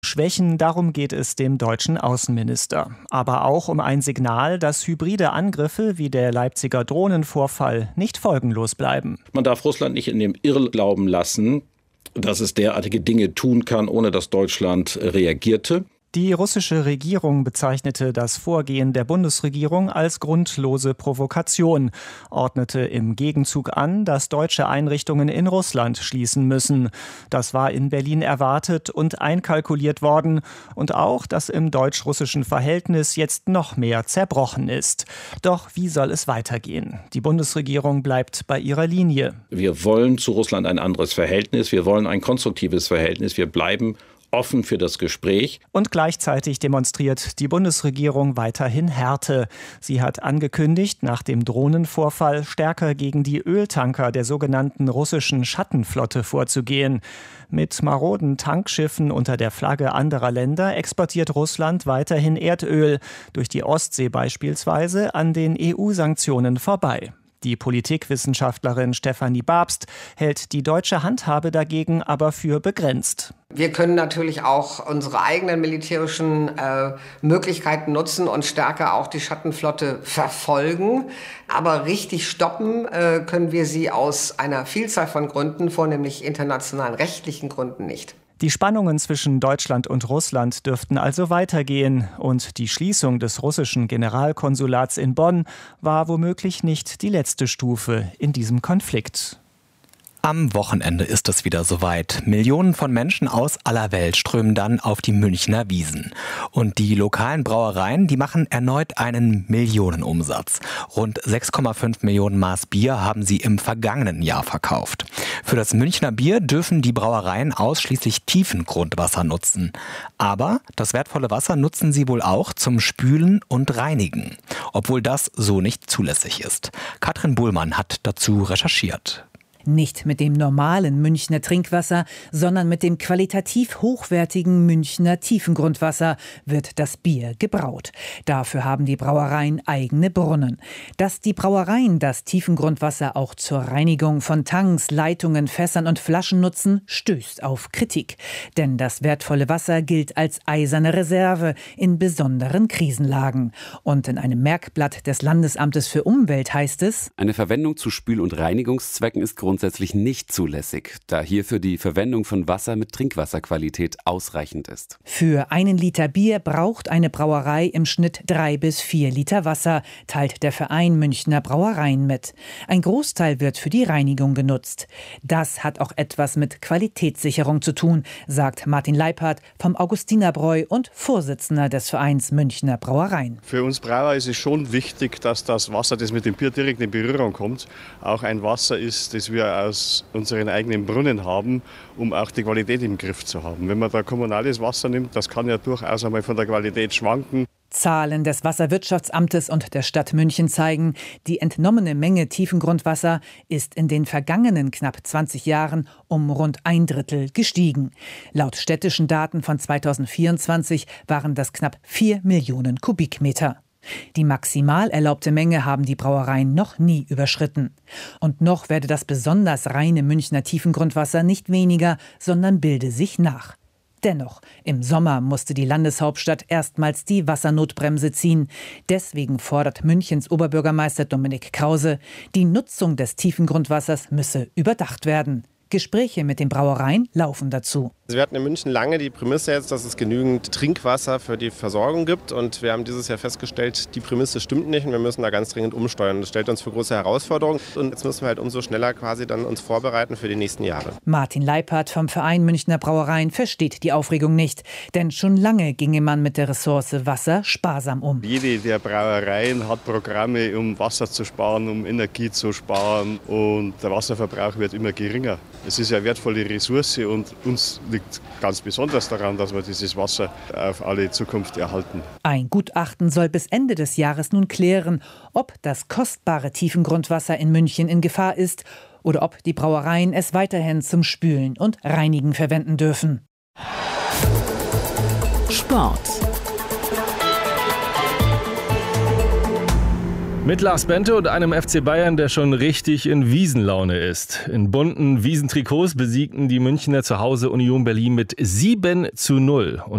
Schwächen, darum geht es dem deutschen Außenminister. Aber auch um ein Signal, dass hybride Angriffe wie der Leipziger Drohnenvorfall nicht folgenlos bleiben. Man darf Russland nicht in dem Irrglauben lassen, dass es derartige Dinge tun kann, ohne dass Deutschland reagierte. Die russische Regierung bezeichnete das Vorgehen der Bundesregierung als grundlose Provokation, ordnete im Gegenzug an, dass deutsche Einrichtungen in Russland schließen müssen. Das war in Berlin erwartet und einkalkuliert worden und auch, dass im deutsch-russischen Verhältnis jetzt noch mehr zerbrochen ist. Doch wie soll es weitergehen? Die Bundesregierung bleibt bei ihrer Linie. Wir wollen zu Russland ein anderes Verhältnis, wir wollen ein konstruktives Verhältnis, wir bleiben offen für das Gespräch. Und gleichzeitig demonstriert die Bundesregierung weiterhin Härte. Sie hat angekündigt, nach dem Drohnenvorfall stärker gegen die Öltanker der sogenannten russischen Schattenflotte vorzugehen. Mit maroden Tankschiffen unter der Flagge anderer Länder exportiert Russland weiterhin Erdöl, durch die Ostsee beispielsweise an den EU-Sanktionen vorbei. Die Politikwissenschaftlerin Stefanie Babst hält die deutsche Handhabe dagegen aber für begrenzt. Wir können natürlich auch unsere eigenen militärischen Möglichkeiten nutzen und stärker auch die Schattenflotte verfolgen. Aber richtig stoppen können wir sie aus einer Vielzahl von Gründen, vornehmlich internationalen rechtlichen Gründen nicht. Die Spannungen zwischen Deutschland und Russland dürften also weitergehen und die Schließung des russischen Generalkonsulats in Bonn war womöglich nicht die letzte Stufe in diesem Konflikt. Am Wochenende ist es wieder soweit. Millionen von Menschen aus aller Welt strömen dann auf die Münchner Wiesn. Und die lokalen Brauereien, die machen erneut einen Millionenumsatz. Rund 6,5 Millionen Maß Bier haben sie im vergangenen Jahr verkauft. Für das Münchner Bier dürfen die Brauereien ausschließlich Tiefengrundwasser nutzen. Aber das wertvolle Wasser nutzen sie wohl auch zum Spülen und Reinigen. Obwohl das so nicht zulässig ist. Katrin Buhlmann hat dazu recherchiert. Nicht mit dem normalen Münchner Trinkwasser, sondern mit dem qualitativ hochwertigen Münchner Tiefengrundwasser wird das Bier gebraut. Dafür haben die Brauereien eigene Brunnen. Dass die Brauereien das Tiefengrundwasser auch zur Reinigung von Tanks, Leitungen, Fässern und Flaschen nutzen, stößt auf Kritik. Denn das wertvolle Wasser gilt als eiserne Reserve in besonderen Krisenlagen. Und in einem Merkblatt des Landesamtes für Umwelt heißt es: Eine Verwendung zu Spül- und Reinigungszwecken ist grundsätzlich nicht zulässig, da hierfür die Verwendung von Wasser mit Trinkwasserqualität ausreichend ist. Für 1 Liter Bier braucht eine Brauerei im Schnitt 3 bis 4 Liter Wasser, teilt der Verein Münchner Brauereien mit. Ein Großteil wird für die Reinigung genutzt. Das hat auch etwas mit Qualitätssicherung zu tun, sagt Martin Leiphardt vom Augustinerbräu und Vorsitzender des Vereins Münchner Brauereien. Für uns Brauer ist es schon wichtig, dass das Wasser, das mit dem Bier direkt in Berührung kommt, auch ein Wasser ist, das wir aus unseren eigenen Brunnen haben, um auch die Qualität im Griff zu haben. Wenn man da kommunales Wasser nimmt, das kann ja durchaus einmal von der Qualität schwanken. Zahlen des Wasserwirtschaftsamtes und der Stadt München zeigen, die entnommene Menge Tiefengrundwasser ist in den vergangenen knapp 20 Jahren um rund 1/3 gestiegen. Laut städtischen Daten von 2024 waren das knapp 4 Millionen Kubikmeter. Die maximal erlaubte Menge haben die Brauereien noch nie überschritten. Und noch werde das besonders reine Münchner Tiefengrundwasser nicht weniger, sondern bilde sich nach. Dennoch, im Sommer musste die Landeshauptstadt erstmals die Wassernotbremse ziehen. Deswegen fordert Münchens Oberbürgermeister Dominik Krause, die Nutzung des Tiefengrundwassers müsse überdacht werden. Gespräche mit den Brauereien laufen dazu. Wir hatten in München lange die Prämisse jetzt, dass es genügend Trinkwasser für die Versorgung gibt. Und wir haben dieses Jahr festgestellt, die Prämisse stimmt nicht und wir müssen da ganz dringend umsteuern. Das stellt uns für große Herausforderungen. Und jetzt müssen wir halt umso schneller quasi dann uns vorbereiten für die nächsten Jahre. Martin Leiphardt vom Verein Münchner Brauereien versteht die Aufregung nicht. Denn schon lange ginge man mit der Ressource Wasser sparsam um. Jede der Brauereien hat Programme, um Wasser zu sparen, um Energie zu sparen. Und der Wasserverbrauch wird immer geringer. Es ist eine wertvolle Ressource und uns liegt ganz besonders daran, dass wir dieses Wasser auf alle Zukunft erhalten. Ein Gutachten soll bis Ende des Jahres nun klären, ob das kostbare Tiefengrundwasser in München in Gefahr ist oder ob die Brauereien es weiterhin zum Spülen und Reinigen verwenden dürfen. Sport. Mit Lars Bente und einem FC Bayern, der schon richtig in Wiesenlaune ist. In bunten Wiesentrikots besiegten die Münchner zu Hause Union Berlin mit 7:0.